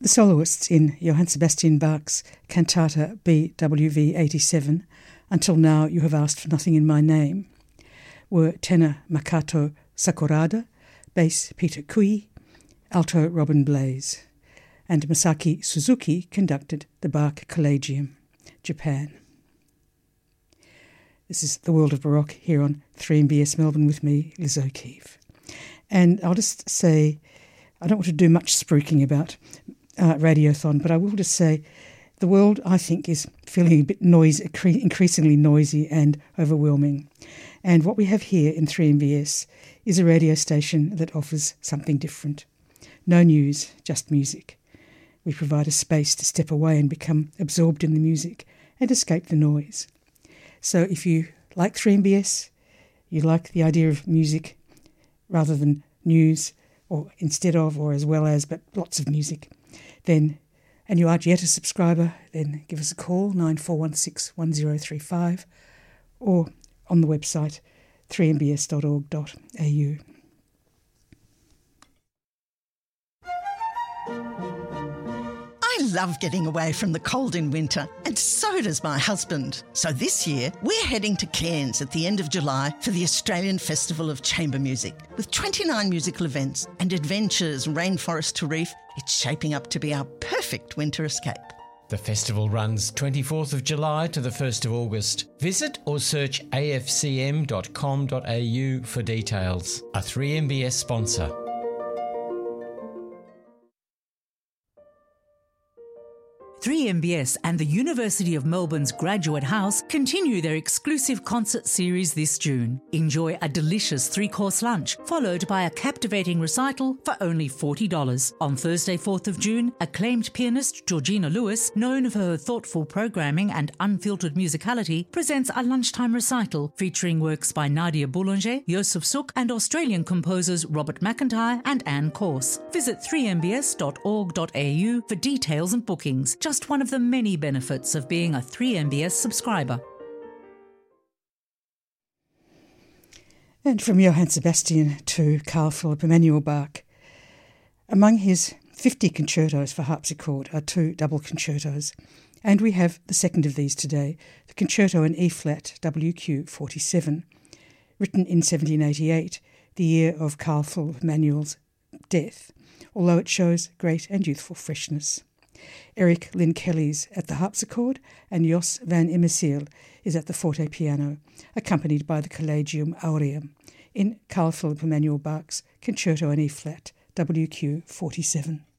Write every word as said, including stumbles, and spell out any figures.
The soloists in Johann Sebastian Bach's Cantata B W V eighty-seven, Until Now You Have Asked for Nothing in My Name, were tenor Makoto Sakurada, bass Peter Kui, alto Robin Blaze, and Masaki Suzuki conducted the Bach Collegium, Japan. This is The World of Baroque here on three M B S Melbourne with me, Liz O'Keefe. And I'll just say, I don't want to do much spruiking about uh, Radiothon, but I will just say the world, I think, is feeling a bit noisy, increasingly noisy and overwhelming. And what we have here in three M B S is a radio station that offers something different. No news, just music. We provide a space to step away and become absorbed in the music and escape the noise. So if you like three M B S, you like the idea of music rather than news, or instead of, or as well as, but lots of music, then, and you aren't yet a subscriber, then give us a call, nine four one six, one zero three five, or on the website, three m b s dot org dot a u. I love getting away from the cold in winter, and so does my husband. So this year, we're heading to Cairns at the end of July for the Australian Festival of Chamber Music. With twenty-nine musical events and adventures rainforest to reef, it's shaping up to be our perfect winter escape. The festival runs twenty-fourth of July to the first of August. Visit or search a f c m dot com dot a u for details. A three M B S sponsor. three M B S and the University of Melbourne's Graduate House continue their exclusive concert series this June. Enjoy a delicious three-course lunch, followed by a captivating recital for only forty dollars. On Thursday, fourth of June, acclaimed pianist Georgina Lewis, known for her thoughtful programming and unfiltered musicality, presents a lunchtime recital featuring works by Nadia Boulanger, Joseph Suk, and Australian composers Robert McIntyre and Anne Corse. Visit three m b s dot org dot a u for details and bookings. Just one of the many benefits of being a three M B S subscriber. And from Johann Sebastian to Carl Philipp Emanuel Bach, among his fifty concertos for harpsichord are two double concertos, and we have the second of these today, the Concerto in E-flat W Q forty-seven, written in seventeen eighty-eight, the year of Carl Philipp Emanuel's death, although it shows great and youthful freshness. Eric Lynn Kelly's at the harpsichord and Jos van Immersiel is at the forte piano, accompanied by the Collegium Aureum in Carl Philipp Emanuel Bach's Concerto in E-flat W Q forty-seven.